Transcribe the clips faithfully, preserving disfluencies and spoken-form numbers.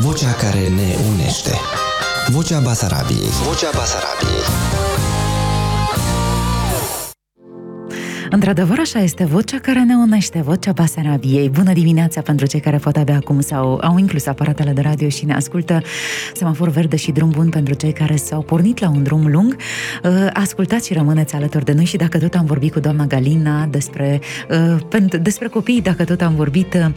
Vocea care ne unește. Vocea Basarabiei. Vocea Basarabiei. Într-adevăr, așa este, vocea care ne unește, vocea Basarabiei. Bună dimineața pentru cei care pot abia acum sau au inclus aparatele de radio și ne ascultă. Semafor verde și drum bun pentru cei care s-au pornit la un drum lung. Ascultați și rămâneți alături de noi și dacă tot am vorbit cu doamna Galina despre, despre copii, dacă tot am vorbit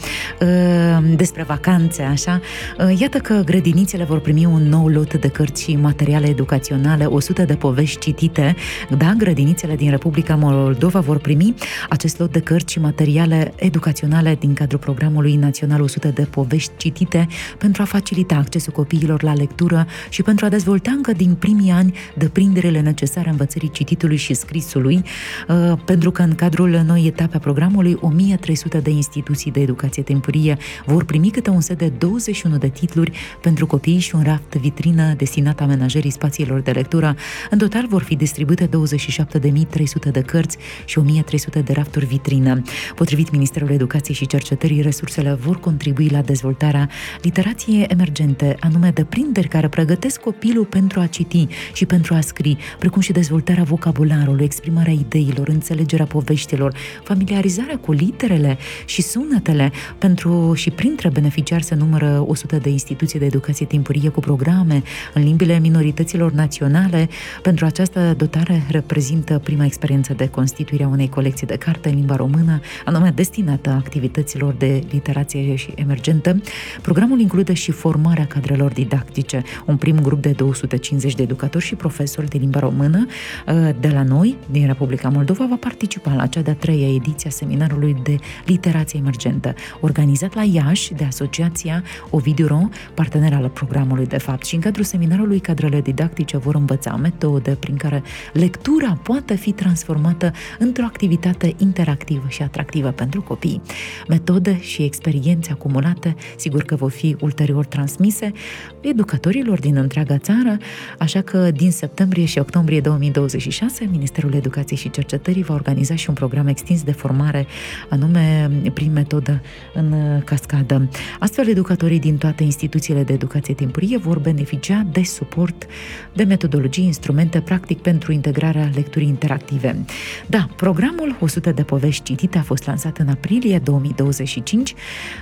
despre vacanțe, așa, iată că grădinițele vor primi un nou lot de cărți și materiale educaționale, o sută de povești citite. Da, grădinițele din Republica Moldova vor primi acest lot de cărți și materiale educaționale din cadrul programului național o sută de povești citite pentru a facilita accesul copiilor la lectură și pentru a dezvolta încă din primii ani deprinderile necesare învățării cititului și scrisului, pentru că în cadrul noii etape a programului o mie trei sute de instituții de educație timpurie vor primi câte un set de douăzeci și unu de titluri pentru copii și un raft vitrină destinat amenajării spațiilor de lectură. În total vor fi distribuite douăzeci și șapte de mii trei sute de cărți și o mie trei sute de rafturi vitrină. Potrivit Ministerului Educației și Cercetării, resursele vor contribui la dezvoltarea literației emergente, anume deprinderi care pregătesc copilul pentru a citi și pentru a scrie, precum și dezvoltarea vocabularului, exprimarea ideilor, înțelegerea poveștilor, familiarizarea cu literele și sunetele. Pentru și printre beneficiari se numără o sută de instituții de educație timpurie cu programe în limbile minorităților naționale. Pentru această dotare reprezintă prima experiență de constituire a unei colecții de carte în limba română, anume destinată activităților de literație și emergentă. Programul include și formarea cadrelor didactice. Un prim grup de două sute cincizeci de educatori și profesori de limba română de la noi, din Republica Moldova, va participa la cea de-a treia ediție a seminarului de literație emergentă, organizat la Iași de Asociația Ovidiu Ro, partener al programului de fapt. Și în cadrul seminarului, cadrele didactice vor învăța metode prin care lectura poate fi transformată într-o activitate interactivă și atractivă pentru copii. Metode și experiențe acumulate, sigur că vor fi ulterior transmise educatorilor din întreaga țară, așa că din septembrie și octombrie două mii douăzeci și șase, Ministerul Educației și Cercetării va organiza și un program extins de formare, anume prin metodă în cascadă. Astfel, educatorii din toate instituțiile de educație timpurie vor beneficia de suport, de metodologii, instrumente, practic pentru integrarea lecturii interactive. Da, programul o sută de povești citite a fost lansat în aprilie două mii douăzeci și cinci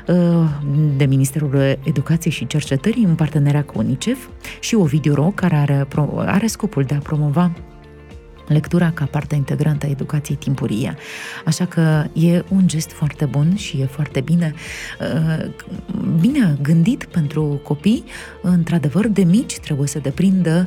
de Ministerul Educației și Cercetării în parteneriat cu UNICEF și Ovidiu Ro, care are, are scopul de a promova lectura ca parte integrantă a educației timpurie. Așa că e un gest foarte bun și e foarte bine bine gândit pentru copii. Într-adevăr, de mici trebuie să deprindă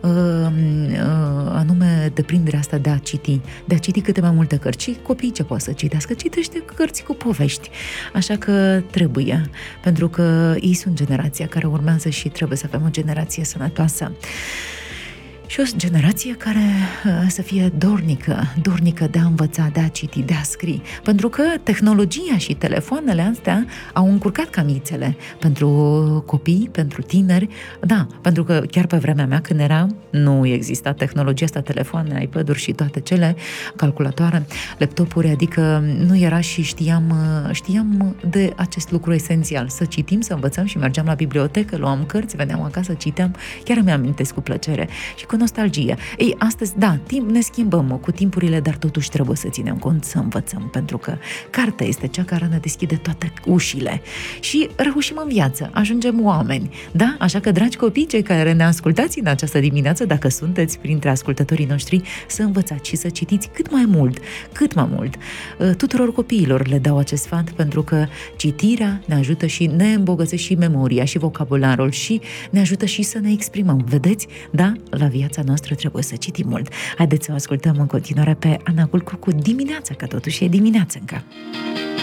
anume deprinderea asta de a citi, de a citi câte mai multe cărți. Și copiii ce pot să citească? Citește cărți cu povești. Așa că trebuie, pentru că ei sunt generația care urmează și trebuie să avem o generație sănătoasă. Și o generație care uh, să fie dornică, dornică de a învăța, de a citi, de a scrie. Pentru că tehnologia și telefoanele astea au încurcat camițele pentru copii, pentru tineri. Da, pentru că chiar pe vremea mea, când eram, nu exista tehnologia asta, telefoane, iPad-uri și toate cele, calculatoare, laptopuri, adică nu era și știam, știam de acest lucru esențial. Să citim, să învățăm și mergeam la bibliotecă, luam cărți, veneam acasă, citeam. Chiar îmi amintesc cu plăcere și cu nostalgie. Ei, astăzi, da, timp, ne schimbăm cu timpurile, dar totuși trebuie să ținem cont, să învățăm, pentru că cartea este cea care ne deschide toate ușile și reușim în viață, ajungem oameni, da? Așa că, dragi copii, cei care ne ascultați în această dimineață, dacă sunteți printre ascultătorii noștri, să învățați și să citiți cât mai mult, cât mai mult. Tuturor copiilor le dau acest sfat, pentru că citirea ne ajută și ne îmbogățește și memoria și vocabularul și ne ajută și să ne exprimăm. Vedeți? Da? La viața noastră trebuie să citim mult. Haideți să o ascultăm în continuare pe Ana Culcu cu Dimineața, că totuși e dimineață încă.